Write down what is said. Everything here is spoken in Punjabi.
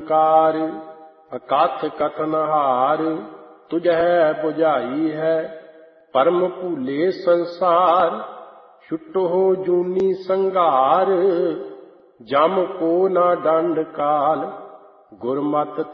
ਓੰਕਾਰ ਅਕਥ ਕਥਨਹਾਰ, ਤੁਝੈ ਬੁਝਾਈ ਹੈ ਪਰਮ ਭੂਲੇ ਸੰਸਾਰ। ਛੁਟਹੁ ਜੂਨੀ ਸੰਘਾਰ, ਜਮ ਕੋ ਨਾ ਡੰਡ ਕਾਲ, ਗੁਰਮਤਿ